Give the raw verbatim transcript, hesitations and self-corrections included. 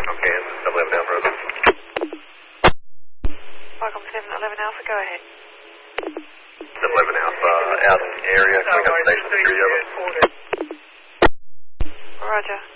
Okay, eleven Alpha, Roger. Welcome seven eleven Alpha, go ahead. eleven Alpha, out in the area, coming up station three of them. Roger.